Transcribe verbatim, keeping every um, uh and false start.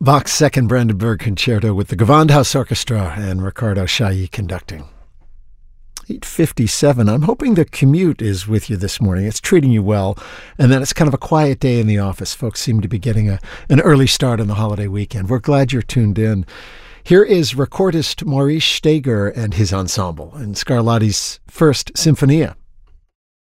Bach's Second Brandenburg Concerto with the Gewandhaus Orchestra and Ricardo Chailly conducting. eight fifty-seven. I'm hoping the commute is with you this morning. It's treating you well, and that it's kind of a quiet day in the office. Folks seem to be getting a, an early start on the holiday weekend. We're glad you're tuned in. Here is recordist Maurice Steger and his ensemble in Scarlatti's First Sinfonia.